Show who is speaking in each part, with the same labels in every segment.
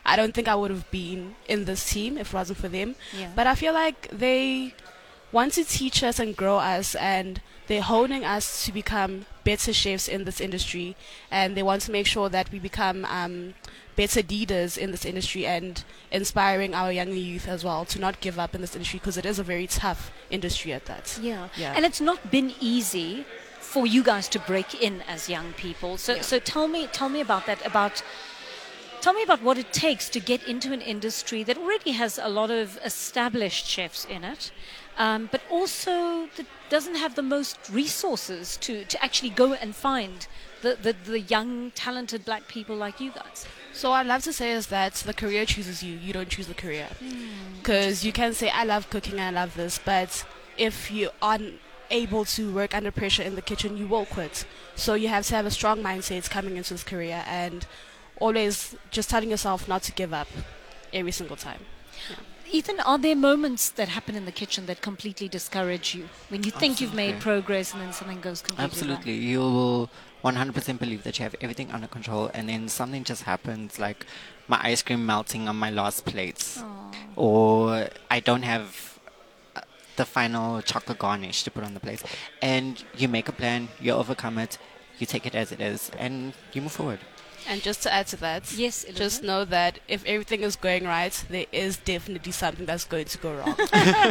Speaker 1: I don't think I would have been in this team if it wasn't for them.
Speaker 2: Yeah.
Speaker 1: But I feel like they want to teach us and grow us, and they're honing us to become better chefs in this industry, and they want to make sure that we become better leaders in this industry and inspiring our younger youth as well to not give up in this industry, because it is a very tough industry at that.
Speaker 2: Yeah.
Speaker 1: Yeah.
Speaker 2: And it's not been easy for you guys to break in as young people. So
Speaker 1: Yeah.
Speaker 2: so tell me about that. Tell me about what it takes to get into an industry that already has a lot of established chefs in it, but also that doesn't have the most resources to actually go and find the young, talented black people like you guys.
Speaker 1: So what I'd love to say is that the career chooses you. You don't choose the career. Because you can say, I love cooking and I love this, but if you aren't able to work under pressure in the kitchen, you will quit. So you have to have a strong mindset coming into this career, and always just telling yourself not to give up every single time.
Speaker 2: Ethan, are there moments that happen in the kitchen that completely discourage you when you think you've made
Speaker 3: Absolutely.
Speaker 2: progress and then something goes completely
Speaker 3: Absolutely. You will 100% believe that you have everything under control, and then something just happens, like my ice cream melting on my last plate,
Speaker 2: wrong?
Speaker 3: or I don't have the final chocolate garnish to put on the plate. And you make a plan, you overcome it, you take it as it is, and you move forward.
Speaker 1: And just to add to that,
Speaker 2: Yes,
Speaker 1: just
Speaker 2: Elizabeth?
Speaker 1: know that if everything is going right, there is definitely something that's going to go wrong.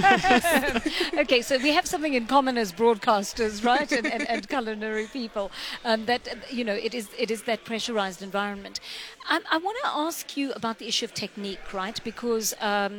Speaker 2: Okay, so we have something in common as broadcasters, right, and culinary people, that it is that pressurized environment. I want to ask you about the issue of technique, right? Because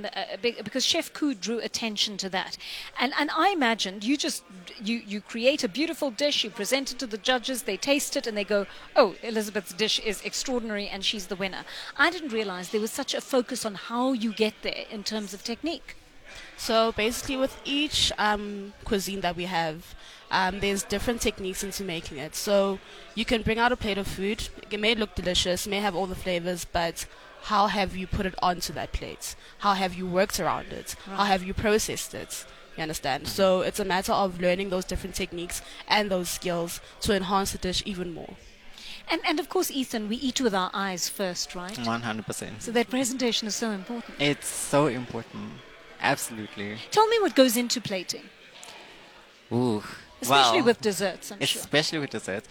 Speaker 2: Chef Koo drew attention to that, and I imagined you create a beautiful dish, you present it to the judges, they taste it, and they go, "Oh, Elizabeth's dish is extraordinary, and she's the winner." I didn't realize there was such a focus on how you get there in terms of technique.
Speaker 1: So basically, with each cuisine that we have, there's different techniques into making it. So you can bring out a plate of food. It may look delicious, may have all the flavors, but how have you put it onto that plate? How have you worked around it? How have you processed it? You understand? So it's a matter of learning those different techniques and those skills to enhance the dish even more.
Speaker 2: And of course, Ethan, we eat with our eyes first, right?
Speaker 3: 100%.
Speaker 2: So that presentation is so important.
Speaker 3: It's so important. Absolutely.
Speaker 2: Tell me what goes into plating,
Speaker 3: Ooh.
Speaker 2: especially
Speaker 3: Well,
Speaker 2: with desserts, I'm sure.
Speaker 3: especially with dessert.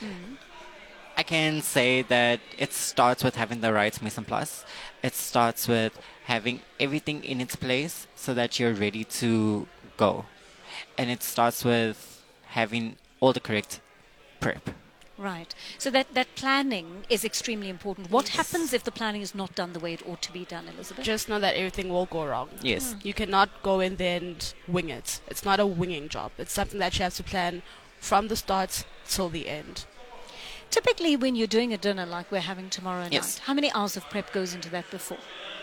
Speaker 3: I can say that it starts with having the right mise en place. It starts with having everything in its place so that you're ready to go. And it starts with having all the correct prep.
Speaker 2: Right. So that planning is extremely important. What happens if the planning is not done the way it ought to be done, Elizabeth?
Speaker 1: Just know that everything will go wrong.
Speaker 3: Yes.
Speaker 1: You cannot go in there and wing it. It's not a winging job. It's something that you have to plan from the start till the end.
Speaker 2: Typically, when you're doing a dinner like we're having tomorrow
Speaker 3: Yes.
Speaker 2: night, how many hours of prep goes into that before?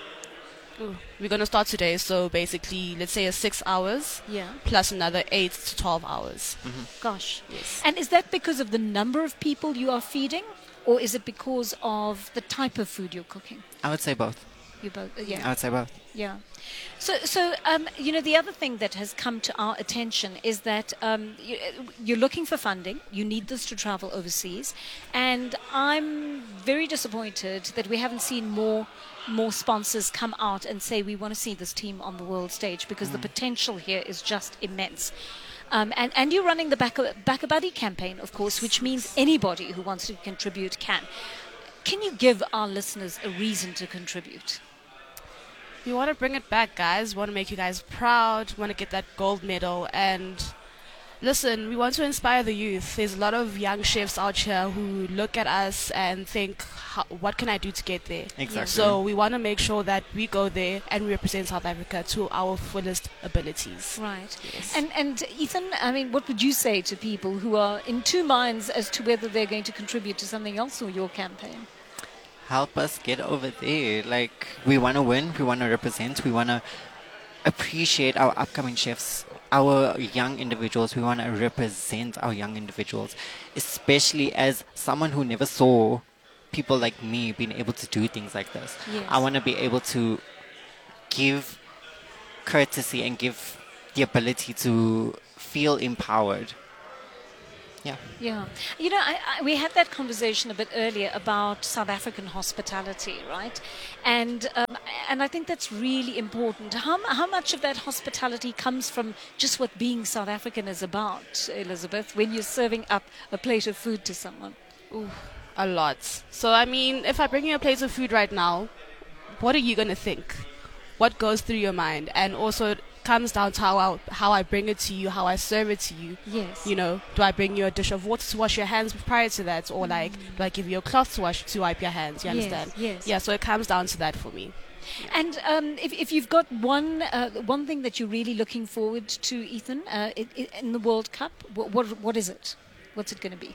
Speaker 1: We're going to start today, so basically, let's say 6 hours
Speaker 2: Yeah.
Speaker 1: plus another 8 to 12 hours.
Speaker 2: Gosh.
Speaker 1: Yes.
Speaker 2: And is that because of the number of people you are feeding, or is it because of the type of food you're cooking?
Speaker 3: I would say both.
Speaker 2: You both.
Speaker 3: I
Speaker 2: Yeah.
Speaker 3: would say both.
Speaker 2: Yeah. So the other thing that has come to our attention is that you're looking for funding. You need this to travel overseas, and I'm very disappointed that we haven't seen more sponsors come out and say we want to see this team on the world stage, because the potential here is just immense. And you're running the Back a Buddy campaign, of course, which means anybody who wants to contribute can. Can you give our listeners a reason to contribute?
Speaker 1: We want to bring it back, guys. We want to make you guys proud. We want to get that gold medal. And listen, we want to inspire the youth. There's a lot of young chefs out here who look at us and think, what can I do to get there?
Speaker 3: Exactly.
Speaker 1: So we want to make sure that we go there and we represent South Africa to our fullest abilities.
Speaker 2: Right.
Speaker 1: Yes.
Speaker 2: And Ethan, I mean, what would you say to people who are in two minds as to whether they're going to contribute to something else or your campaign?
Speaker 3: Help us get over there. Like, we want to win, we want to represent, we want to appreciate our upcoming chefs, our young individuals. We want to represent our young individuals, especially as someone who never saw people like me being able to do things like this.
Speaker 2: Yes.
Speaker 3: I want to be able to give courtesy and give the ability to feel empowered. Yeah.
Speaker 2: Yeah. You know, we had that conversation a bit earlier about South African hospitality, right? And I think that's really important. How much of that hospitality comes from just what being South African is about, Elizabeth, when you're serving up a plate of food to someone?
Speaker 1: Ooh, a lot. So, I mean, if I bring you a plate of food right now, what are you going to think? What goes through your mind? And also, it comes down to how I bring it to you, how I serve it to you.
Speaker 2: Yes.
Speaker 1: You know, do I bring you a dish of water to wash your hands prior to that? Or, like, do I give you a cloth to wipe your hands? You understand?
Speaker 2: Yes.
Speaker 1: Yeah, so it comes down to that for me.
Speaker 2: And if you've got one thing that you're really looking forward to, Ethan, in the World Cup, what is it? What's it going to be?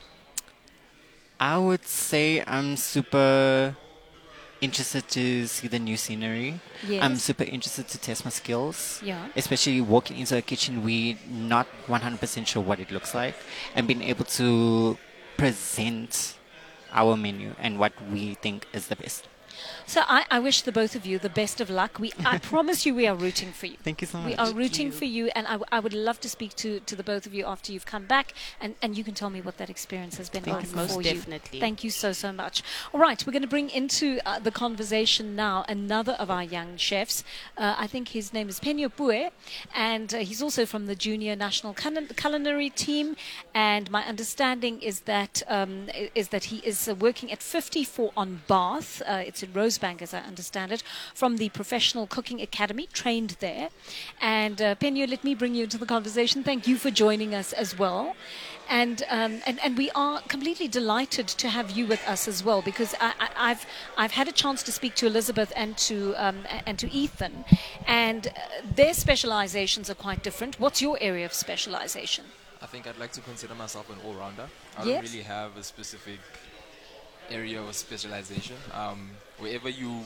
Speaker 3: I would say I'm super interested to see the new scenery.
Speaker 2: Yes.
Speaker 3: I'm super interested to test my skills.
Speaker 2: Yeah.
Speaker 3: Especially walking into a kitchen, we're not 100% sure what it looks like, and being able to present our menu and what we think is the best.
Speaker 2: So I wish the both of you the best of luck. I promise you we are rooting for you.
Speaker 3: Thank you so much.
Speaker 2: We are rooting for you, and I would love to speak to the both of you after you've come back, and you can tell me what that experience has been like
Speaker 1: Most
Speaker 2: for you.
Speaker 1: definitely.
Speaker 2: Thank you so much. All right, we're going to bring into the conversation now another of our young chefs. I think his name is Penyo Pue, and he's also from the Junior National Culinary Team. And my understanding is that he is working at 54 on Bath. It's in Rosebank, as I understand it, from the Professional Cooking Academy, trained there. And Penyo, let me bring you into the conversation. Thank you for joining us as well. And we are completely delighted to have you with us as well, because I've had a chance to speak to Elizabeth and to Ethan, and their specializations are quite different. What's your area of specialization?
Speaker 4: I think I'd like to consider myself an all-rounder. I
Speaker 2: Yes.
Speaker 4: don't really have a specific area of specialization. Wherever you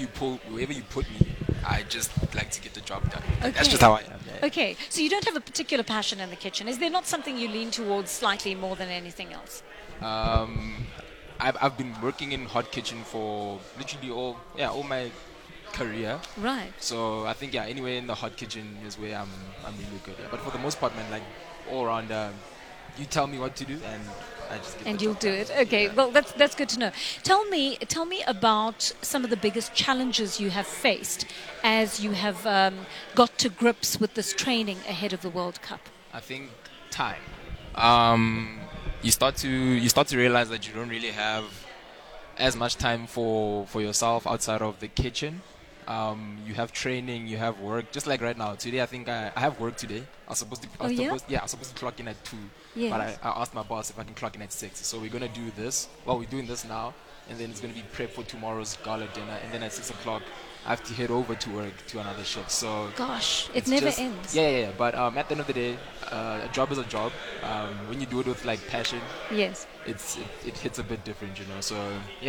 Speaker 4: put me, I just like to get the job done.
Speaker 2: Okay.
Speaker 4: That's just how I am. Yeah.
Speaker 2: Okay, so you don't have a particular passion in the kitchen. Is there not something you lean towards slightly more than anything else?
Speaker 4: I've been working in hot kitchen for literally all my career.
Speaker 2: Right.
Speaker 4: So I think anywhere in the hot kitchen is where I'm really good. Yeah. But for the most part, man, like all around, you tell me what to do and I just get
Speaker 2: And
Speaker 4: the
Speaker 2: you'll
Speaker 4: job
Speaker 2: do
Speaker 4: done.
Speaker 2: it. Okay,
Speaker 4: Yeah.
Speaker 2: well, that's good to know. Tell me about some of the biggest challenges you have faced as you have got to grips with this training ahead of the World Cup.
Speaker 4: I think time. You start to realize that you don't really have as much time for yourself outside of the kitchen. You have training, you have work. Just like right now, today I think I have work today. I was supposed to clock in at 2,
Speaker 2: Yes.
Speaker 4: but I asked my boss if I can clock in at 6. So we're gonna do this. Well, we're doing this now, and then it's gonna be prep for tomorrow's gala dinner, and then at 6 o'clock I have to head over to work to another shift. So
Speaker 2: Gosh, it
Speaker 4: it's
Speaker 2: never
Speaker 4: just-
Speaker 2: ends.
Speaker 4: Yeah. But at the end of the day, a job is a job. When you do it with like passion,
Speaker 2: Yes.
Speaker 4: it hits a bit different, you know. So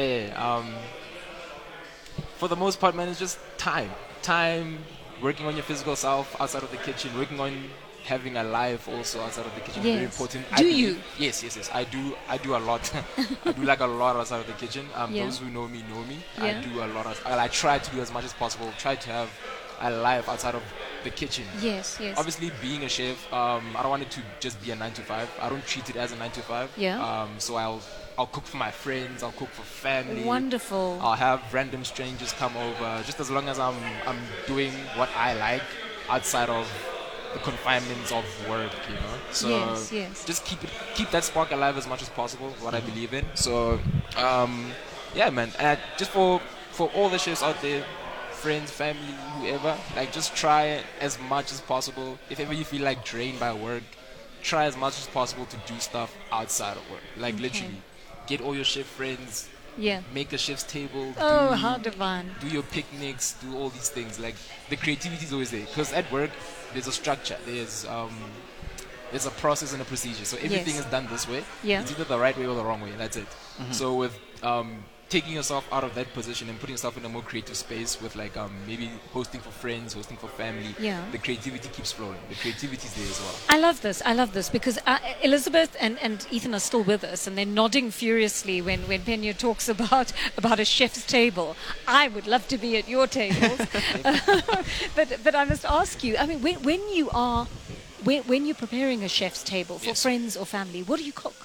Speaker 4: for the most part, man, it's just time working on your physical self outside of the kitchen, working on having a life also outside of the kitchen.
Speaker 2: Yes.
Speaker 4: Very important.
Speaker 2: Do you?
Speaker 4: Yes. I do a lot. I do like a lot outside of the kitchen.
Speaker 2: Yeah.
Speaker 4: Those who know me.
Speaker 2: Yeah.
Speaker 4: I do a lot I try to do as much as possible. Try to have a life outside of the kitchen.
Speaker 2: Yes.
Speaker 4: Obviously, being a chef, I don't want it to just be a 9 to 5. I don't treat it as a 9 to 5.
Speaker 2: Yeah.
Speaker 4: So I'll cook for my friends. I'll cook for family.
Speaker 2: Wonderful.
Speaker 4: I'll have random strangers come over, just as long as I'm doing what I like outside of the confinements of work, you know. So
Speaker 2: Yes.
Speaker 4: just keep that spark alive as much as possible. What I believe in. So man. And just for all the chefs out there, friends, family, whoever, like just try as much as possible. If ever you feel like drained by work, try as much as possible to do stuff outside of work. Like literally, get all your chef friends.
Speaker 2: Yeah.
Speaker 4: Make a chef's table.
Speaker 2: Oh, how divine.
Speaker 4: Do your picnics. Do all these things. Like the creativity is always there. Because at work, there's a structure. There's a process and a procedure. So everything
Speaker 2: Yes.
Speaker 4: is done this way.
Speaker 2: Yeah.
Speaker 4: It's either the right way or the wrong way. That's it. So with taking yourself out of that position and putting yourself in a more creative space with like maybe hosting for friends, hosting for family,
Speaker 2: Yeah.
Speaker 4: the creativity keeps flowing. The creativity is there as well.
Speaker 2: I love this because Elizabeth and Ethan are still with us and they're nodding furiously when Penyo talks about a chef's table. I would love to be at your tables. but I must ask you, I mean, when you are when you're preparing a chef's table for
Speaker 4: Yes.
Speaker 2: friends or family, what do you cook?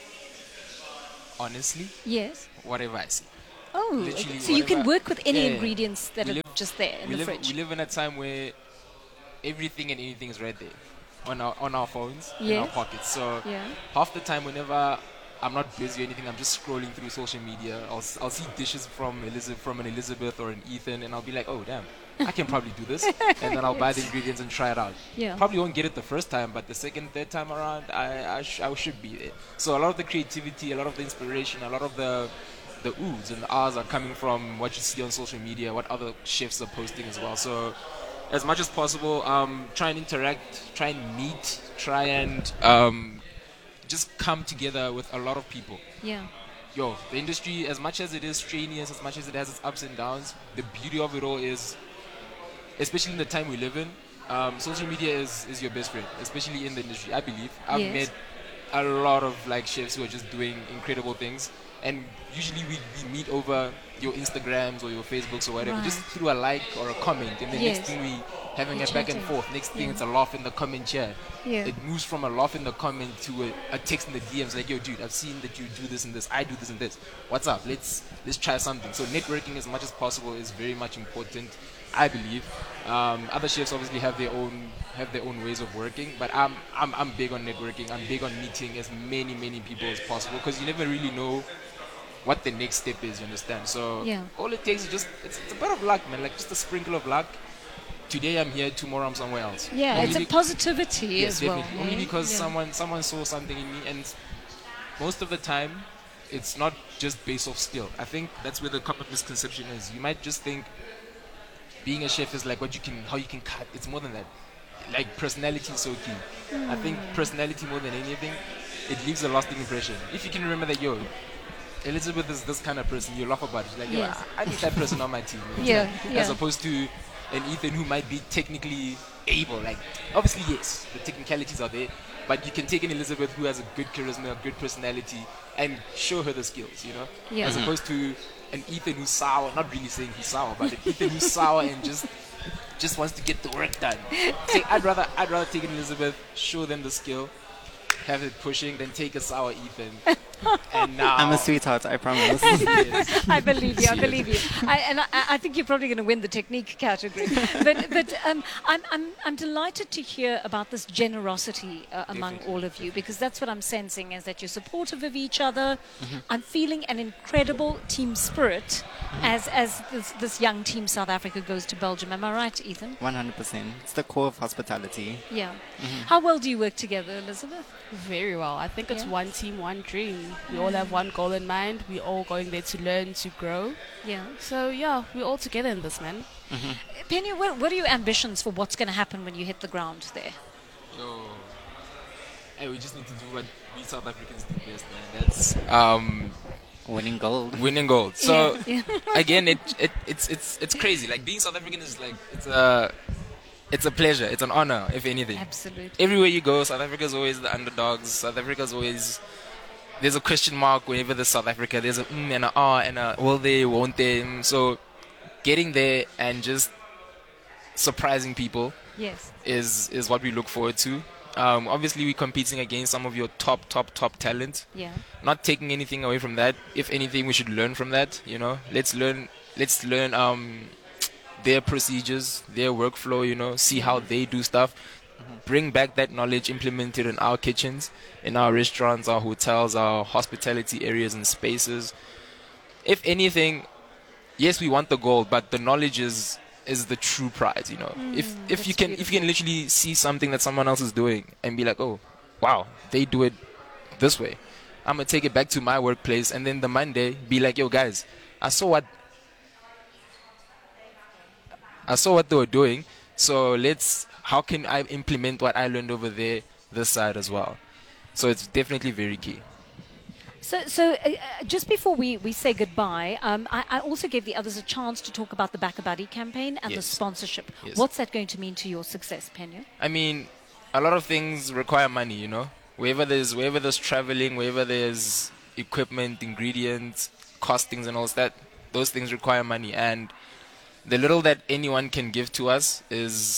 Speaker 4: Honestly,
Speaker 2: Yes.
Speaker 4: whatever I see.
Speaker 2: Oh,
Speaker 4: Literally
Speaker 2: so you can
Speaker 4: whatever-
Speaker 2: work with any
Speaker 4: Yeah, yeah.
Speaker 2: ingredients that
Speaker 4: We
Speaker 2: are
Speaker 4: live-
Speaker 2: just there in
Speaker 4: we
Speaker 2: the
Speaker 4: live,
Speaker 2: fridge.
Speaker 4: we live in a time where everything and anything is right there on our phones, in our
Speaker 2: Yes.
Speaker 4: pockets. So
Speaker 2: Yeah.
Speaker 4: half the time, whenever I'm not busy or anything, I'm just scrolling through social media. I'll see dishes from an Elizabeth or an Ethan, and I'll be like, oh damn, I can probably do this. And then I'll buy the ingredients and try it out.
Speaker 2: Yeah.
Speaker 4: Probably won't get it the first time, but the second, third time around, I should be there. So a lot of the creativity, a lot of the inspiration, a lot of the oohs and the ahs are coming from what you see on social media, what other chefs are posting as well. So as much as possible, try and interact, try and meet, try and just come together with a lot of people.
Speaker 2: Yeah.
Speaker 4: Yo, the industry, as much as it is strenuous, as much as it has its ups and downs, the beauty of it all is, especially in the time we live in, social media is your best friend, especially in the industry, I believe. I've
Speaker 2: Yes.
Speaker 4: met a lot of like chefs who are just doing incredible things, and usually we meet over your Instagrams or your Facebooks or whatever,
Speaker 2: Right.
Speaker 4: just through a like or a comment, and the
Speaker 2: Yes.
Speaker 4: next thing we having
Speaker 2: We're
Speaker 4: a back and
Speaker 2: chatting.
Speaker 4: forth. Next thing
Speaker 2: Yeah.
Speaker 4: it's a laugh in the comment chat.
Speaker 2: Yeah.
Speaker 4: It moves from a laugh in the comment to a text in the DMs like, yo dude, I've seen that you do this and this, I do this and this. What's up? Let's try something. So networking as much as possible is very much important, I believe. Other chefs obviously have their own ways of working, but I'm big on networking. I'm big on meeting as many people as possible, because you never really know what the next step is, you understand? So
Speaker 2: Yeah.
Speaker 4: all it takes is just it's a bit of luck, man, like just a sprinkle of luck. Today I'm here, tomorrow I'm somewhere else.
Speaker 2: Yeah,
Speaker 4: Only
Speaker 2: it's a
Speaker 4: be-
Speaker 2: positivity
Speaker 4: Yes,
Speaker 2: as well.
Speaker 4: definitely. Only
Speaker 2: eh?
Speaker 4: because
Speaker 2: Yeah.
Speaker 4: someone saw something in me, and most of the time it's not just based off skill. I think that's where the common misconception is. You might just think being a chef is like how you can cut. It's more than that. Like personality is so key. I think personality more than anything, it leaves a lasting impression. If you can remember that, yo, Elizabeth is this kind of person, you laugh about it. Like, yo,
Speaker 2: Yes.
Speaker 4: I need that person on my team.
Speaker 2: Yeah,
Speaker 4: As
Speaker 2: yeah.
Speaker 4: opposed to an Ethan who might be technically able. Like, obviously, yes, the technicalities are there, but you can take an Elizabeth who has a good charisma, a good personality, and show her the skills, you know?
Speaker 2: Yeah.
Speaker 4: As opposed to an Ethan who's sour, not really saying he's sour, but an Ethan who's sour and just wants to get the work done. See, I'd rather take an Elizabeth, show them the skill, have it pushing, than take a sour Ethan. And now
Speaker 3: I'm a sweetheart, I promise.
Speaker 4: Yes.
Speaker 2: I believe you. I
Speaker 4: Yes.
Speaker 2: believe you. I think you're probably going to win the technique category. but I'm delighted to hear about this generosity among
Speaker 4: Definitely,
Speaker 2: all of you, because that's what I'm sensing, is that you're supportive of each other.
Speaker 4: Mm-hmm.
Speaker 2: I'm feeling an incredible team spirit as this young team South Africa goes to Belgium. Am I right, Ethan?
Speaker 3: 100%. It's the core of hospitality.
Speaker 2: Yeah. How well do you work together, Elizabeth?
Speaker 1: Very well. I think it's
Speaker 2: Yeah.
Speaker 1: one team, one dream. We all have one goal in mind. We're all going there to learn, to grow.
Speaker 2: Yeah.
Speaker 1: So yeah, we're all together in this, man.
Speaker 2: Penny, what are your ambitions for what's going to happen when you hit the ground there?
Speaker 4: Yo. Hey, we just need to do what we South Africans do best, man. That's
Speaker 3: Winning gold.
Speaker 4: winning gold. So
Speaker 2: Yeah.
Speaker 4: again, it's crazy. Like being South African is like it's a pleasure. It's an honor, if anything.
Speaker 2: Absolutely.
Speaker 4: Everywhere you go, South Africa's always the underdogs. South Africa's always there's a question mark whenever there's South Africa. There's a and a and a will they, won't they. So getting there and just surprising people
Speaker 2: Yes.
Speaker 4: is what we look forward to. Obviously, we're competing against some of your top talent.
Speaker 2: Yeah.
Speaker 4: Not taking anything away from that. If anything, we should learn from that. You know, let's learn their procedures, their workflow. You know, see how they do stuff. Bring back that knowledge, implement it in our kitchens, in our restaurants, our hotels, our hospitality areas and spaces. If anything, yes, we want the gold, but the knowledge is the true prize. You know, if
Speaker 2: that's
Speaker 4: you can literally see something that someone else is doing and be like, oh, wow, they do it this way. I'm gonna take it back to my workplace, and then the Monday be like, yo guys, I saw what they were doing, so how can I implement what I learned over there this side as well? So it's definitely very key.
Speaker 2: So just before we say goodbye, I also gave the others a chance to talk about the Back a Buddy campaign and the
Speaker 4: Yes.
Speaker 2: sponsorship.
Speaker 4: Yes.
Speaker 2: What's that going to mean to your success, Pena?
Speaker 4: I mean, a lot of things require money, you know. Wherever there's traveling, wherever there's equipment, ingredients, costings, and all that, those things require money. And the little that anyone can give to us is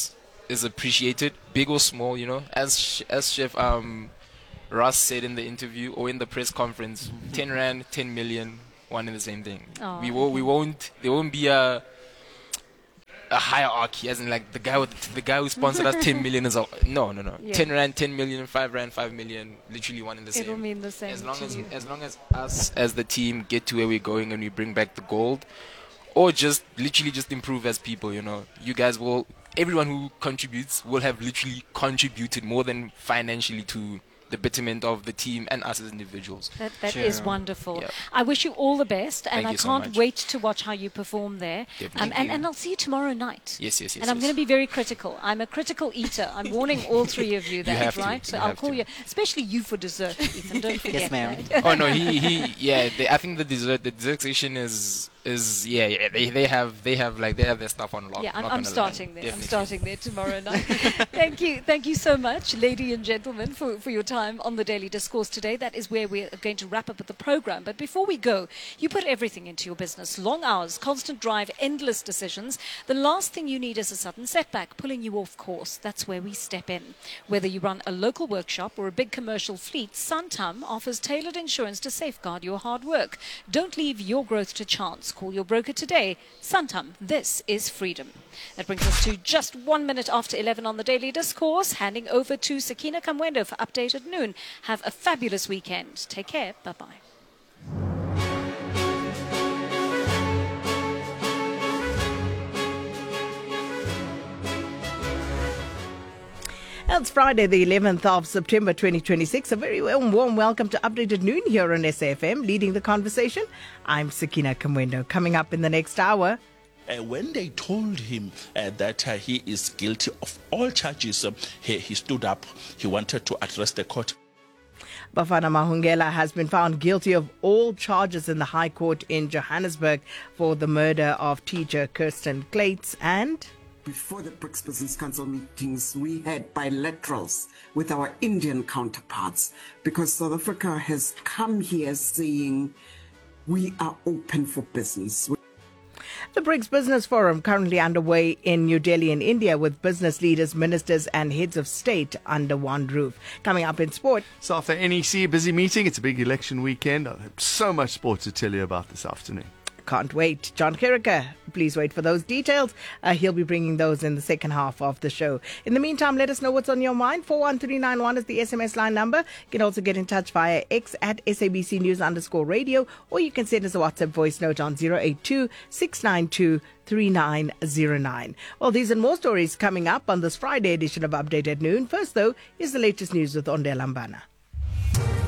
Speaker 4: is appreciated, big or small. You know, as Chef Ross said in the interview or in the press conference, 10 rand, 10 million, one and the same thing.
Speaker 2: Oh,
Speaker 4: We won't. There won't be a hierarchy, as in like the guy who sponsored us 10 million is no.
Speaker 2: Yeah.
Speaker 4: 10 rand, 10 million, 5 rand, 5 million, literally one and the same.
Speaker 2: It'll mean the same
Speaker 4: As long
Speaker 2: to you.
Speaker 4: as us as the team get to where we're going and we bring back the gold, or just literally just improve as people. You know, you guys will. Everyone who contributes will have literally contributed more than financially to the betterment of the team and us as individuals.
Speaker 2: That is
Speaker 3: Sure.
Speaker 2: wonderful.
Speaker 4: Yeah.
Speaker 2: I wish you all the best, and
Speaker 4: Thank
Speaker 2: I
Speaker 4: you so
Speaker 2: can't
Speaker 4: much.
Speaker 2: wait to watch how you perform there.
Speaker 4: Definitely.
Speaker 2: And I'll see you tomorrow night.
Speaker 4: Yes.
Speaker 2: And I'm going to be very critical. I'm a critical eater. I'm warning all three of you that,
Speaker 4: have to.
Speaker 2: right? So
Speaker 4: You
Speaker 2: I'll
Speaker 4: have
Speaker 2: call
Speaker 4: to.
Speaker 2: you, especially you for dessert, Ethan. Don't forget
Speaker 3: Yes, ma'am.
Speaker 2: that.
Speaker 4: Oh no, I think the dessert section is they have their stuff on lock.
Speaker 2: Yeah,
Speaker 4: not
Speaker 2: I'm
Speaker 4: gonna lie.
Speaker 2: starting there. I'm
Speaker 4: Definitely.
Speaker 2: starting there tomorrow night. Thank you so much, ladies and gentlemen, for your time on the Daily Discourse today. That is where we're going to wrap up with the program. But before we go, you put everything into your business: long hours, constant drive, endless decisions. The last thing you need is a sudden setback, pulling you off course. That's where we step in. Whether you run a local workshop or a big commercial fleet, Santam offers tailored insurance to safeguard your hard work. Don't leave your growth to chance. Call your broker today. Santam, this is freedom. That brings us to just 1 minute after 11 on the Daily Discourse. Handing over to Sakina Kamwendo for Update at Noon. Have a fabulous weekend. Take care. Bye-bye.
Speaker 5: It's Friday, the 11th of September 2026. A very warm welcome to Updated Noon here on SAFM. Leading the conversation, I'm Sakina Kamwendo. Coming up in the next hour,
Speaker 6: when they told him that he is guilty of all charges, he stood up. He wanted to address the court.
Speaker 5: Bafana Mahungela has been found guilty of all charges in the High Court in Johannesburg for the murder of teacher Kirsten Clates. And
Speaker 7: before the BRICS Business Council meetings, we had bilaterals with our Indian counterparts because South Africa has come here saying we are open for business.
Speaker 5: the BRICS Business Forum currently underway in New Delhi in India with business leaders, ministers and heads of state under one roof. Coming up in sport,
Speaker 8: So after NEC, a busy meeting. It's a big election weekend. I have so much sport to tell you about this afternoon.
Speaker 5: can't wait. John Kirika, please wait for those details. He'll be bringing those in the second half of the show. In the meantime, let us know what's on your mind. 41391 is the SMS line number. You can also get in touch via X at SABC News_radio, or you can send us a WhatsApp voice note on 082 692 3909. Well, these and more stories coming up on this Friday edition of Update at Noon. First, though, is the latest news with Onde Lambana.